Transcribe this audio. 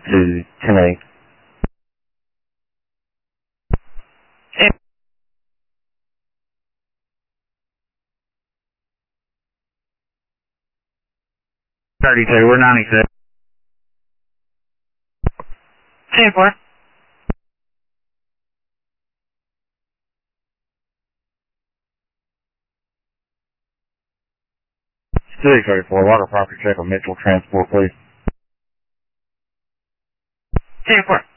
to 10-8. Hey. 32, we're 96. 10-4. Six 34, water property check on Mitchell Transport, please. 10-4.